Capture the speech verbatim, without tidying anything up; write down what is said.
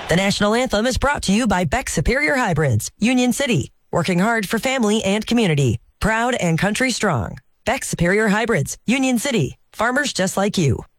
The national anthem is brought to you by Beck Superior Hybrids, Union City. Working hard for family and community. Proud and country strong. Beck Superior Hybrids, Union City. Farmers just like you.